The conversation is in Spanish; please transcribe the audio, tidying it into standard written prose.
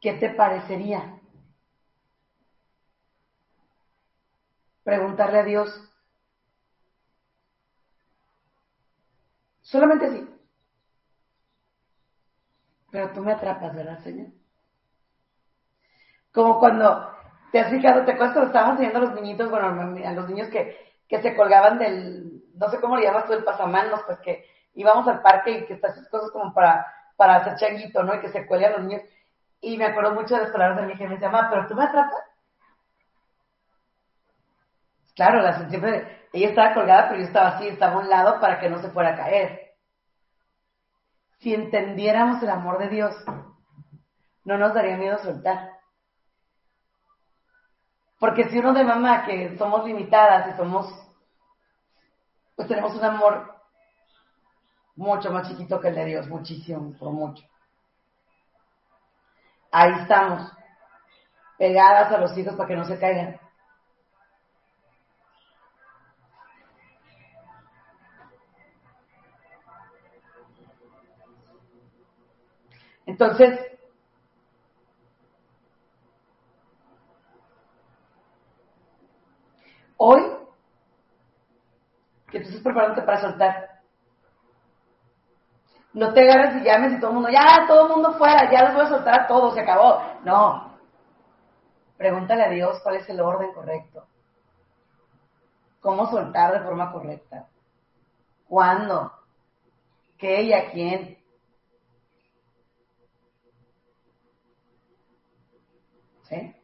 ¿qué te parecería? Preguntarle a Dios. Solamente así. Pero tú me atrapas, ¿verdad, Señor? Como cuando te has fijado, ¿te acuerdas cuando estábamos enseñando a los niñitos, bueno, a los niños que se colgaban del, no sé cómo le llamas tú, el pasamanos, pues que íbamos al parque y que estas cosas como para hacer changuito, ¿no? Y que se cuelgan los niños. Y me acuerdo mucho de las palabras de mi hija y me decía, mamá, ¿pero tú me atrapas? Claro, siempre, ella estaba colgada, pero yo estaba así, estaba a un lado para que no se fuera a caer. Si entendiéramos el amor de Dios, no nos daría miedo soltar. Porque si uno de mamá, que somos limitadas y pues tenemos un amor mucho más chiquito que el de Dios, muchísimo, por mucho. Ahí estamos, pegadas a los hijos para que no se caigan. Entonces, hoy, que tú estás preparándote para soltar, no te agarres y llames y todo el mundo fuera, ya los voy a soltar a todos, se acabó. No, pregúntale a Dios cuál es el orden correcto. ¿Cómo soltar de forma correcta? ¿Cuándo? ¿Qué y a quién? ¿Sí?